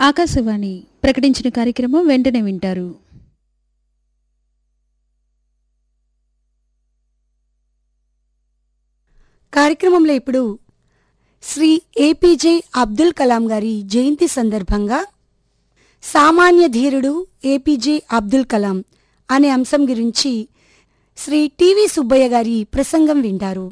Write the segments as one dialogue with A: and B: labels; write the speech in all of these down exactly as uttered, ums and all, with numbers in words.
A: ఆకాశవాణి ప్రకటించిన కార్యక్రమం వెంటనే వింటారు.
B: కార్యక్రమంలో ఇప్పుడు శ్రీ ఏపీజే అబ్దుల్ కలాం గారి జయంతి సందర్భంగా సామాన్య ధీరుడు ఏపీజే అబ్దుల్ కలాం అనే అంశం గురించి శ్రీ టివి సుబ్బయ్య గారి ప్రసంగం వింటారు.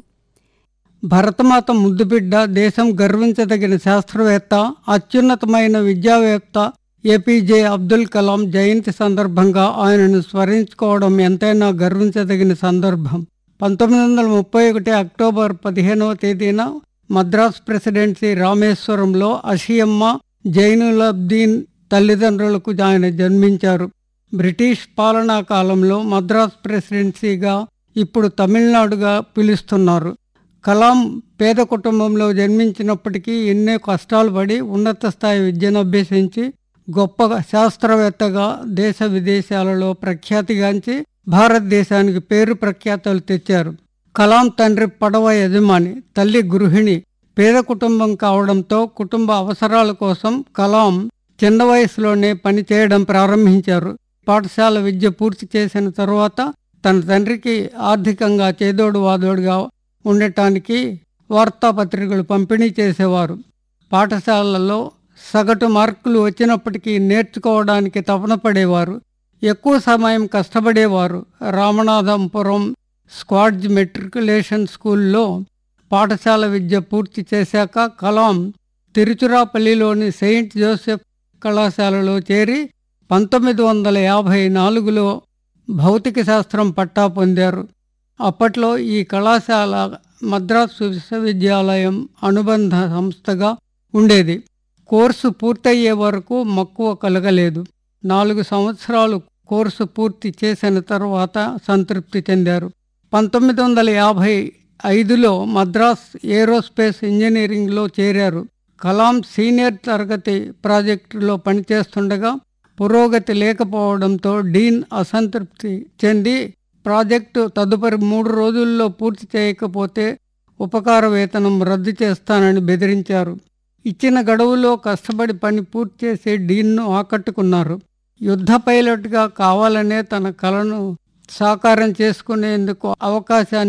C: భరతమాత ముద్దుబిడ్డ, దేశం గర్వించదగిన శాస్త్రవేత్త, అత్యున్నతమైన విద్యావేత్త ఏపీజే అబ్దుల్ కలాం జయంతి సందర్భంగా ఆయనను స్మరించుకోవడం ఎంతైనా గర్వించదగిన సందర్భం. పంతొమ్మిది వందల ముప్పై ఒకటి అక్టోబర్ పదిహేనవ తేదీన మద్రాస్ ప్రెసిడెన్సీ రామేశ్వరంలో అషియమ్మ జైనులబ్దీన్ తల్లిదండ్రులకు ఆయన జన్మించారు. బ్రిటిష్ పాలనా కాలంలో మద్రాస్ ప్రెసిడెన్సీగా ఇప్పుడు తమిళనాడుగా పిలుస్తున్నారు. కలాం పేద కుటుంబంలో జన్మించినప్పటికీ ఎన్నో కష్టాలు పడి ఉన్నత స్థాయి విద్యను అభ్యసించి గొప్ప శాస్త్రవేత్తగా దేశ విదేశాలలో ప్రఖ్యాతిగాంచి భారతదేశానికి పేరు ప్రఖ్యాతలు తెచ్చారు. కలాం తండ్రి పడవ యజమాని, తల్లి గృహిణి. పేద కుటుంబం కావడంతో కుటుంబ అవసరాల కోసం కలాం చిన్న వయసులోనే పని చేయడం ప్రారంభించారు. పాఠశాల విద్య పూర్తి చేసిన తరువాత తన తండ్రికి ఆర్థికంగా చేదోడు వాదోడుగా ఉండటానికి వార్తాపత్రికలు పంపిణీ చేసేవారు. పాఠశాలలో సగటు మార్కులు వచ్చినప్పటికీ నేర్చుకోవడానికి తపన పడేవారు. ఎక్కువ సమయం కష్టపడేవారు. రామనాథంపురం స్క్వాడ్జ్ మెట్రికులేషన్ స్కూల్లో పాఠశాల విద్య పూర్తి చేశాక కలాం తిరుచురాపల్లిలోని సెయింట్ జోసెఫ్ కళాశాలలో చేరి పంతొమ్మిది వందల యాభై నాలుగులో భౌతిక శాస్త్రం పట్టా పొందారు. అప్పట్లో ఈ కళాశాల మద్రాసు విశ్వవిద్యాలయం అనుబంధ సంస్థగా ఉండేది. కోర్సు పూర్తయ్యే వరకు మక్కువ కలగలేదు. నాలుగు సంవత్సరాలు కోర్సు పూర్తి చేసిన తరువాత సంతృప్తి చెందారు. పంతొమ్మిది వందల యాభై ఐదులో మద్రాస్ ఏరోస్పేస్ ఇంజనీరింగ్లో చేరారు. కలాం సీనియర్ తరగతి ప్రాజెక్టులో పనిచేస్తుండగా పురోగతి లేకపోవడంతో డీన్ అసంతృప్తి చెంది ప్రాజెక్టు తదుపరి మూడు రోజుల్లో పూర్తి చేయకపోతే ఉపకార వేతనం రద్దు చేస్తానని బెదిరించారు. ఇచ్చిన గడువులో కష్టపడి పని పూర్తి చేసి డీన్ను ఆకట్టుకున్నారు. యుద్ధ పైలట్గా కావాలనే తన కలను సాకారం చేసుకునేందుకు అవకాశాన్ని